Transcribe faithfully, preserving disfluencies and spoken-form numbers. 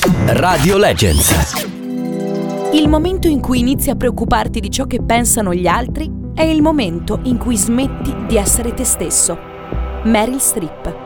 Radio Legends. Il momento in cui inizi a preoccuparti di ciò che pensano gli altri è il momento in cui smetti di essere te stesso. Meryl Streep.